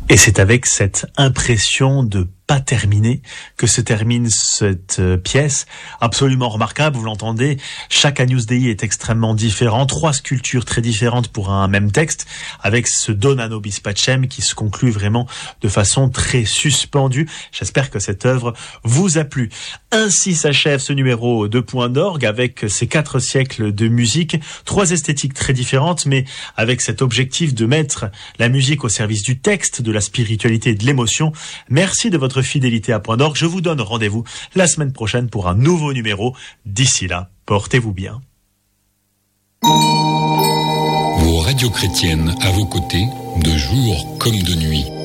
Et c'est avec cette impression de pas terminé que se termine cette pièce absolument remarquable. Vous l'entendez, chaque Agnus Dei est extrêmement différent, 3 sculptures très différentes pour un même texte, avec ce Dona nobis pacem qui se conclut vraiment de façon très suspendue. J'espère que cette œuvre vous a plu. Ainsi s'achève ce numéro de Point d'orgue avec ces 4 siècles de musique, 3 esthétiques très différentes, mais avec cet objectif de mettre la musique au service du texte, de la spiritualité et de l'émotion. Merci de votre fidélité à Point d'orgue. Je vous donne rendez-vous la semaine prochaine pour un nouveau numéro. D'ici là, portez-vous bien. Vos radios chrétiennes à vos côtés, de jour comme de nuit.